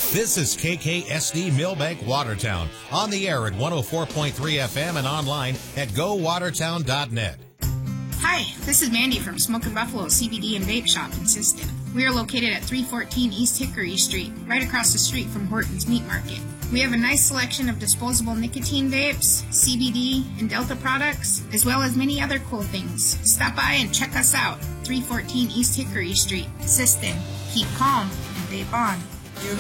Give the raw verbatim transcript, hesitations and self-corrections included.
This is K K S D Millbank Watertown, on the air at one oh four point three F M and online at go watertown dot net. Hi, this is Mandy from Smokin' Buffalo C B D and Vape Shop in Siston. We are located at three fourteen East Hickory Street, right across the street from Horton's Meat Market. We have a nice selection of disposable nicotine vapes, C B D, and Delta products, as well as many other cool things. Stop by and check us out. three fourteen East Hickory Street, Siston. Keep calm and vape on.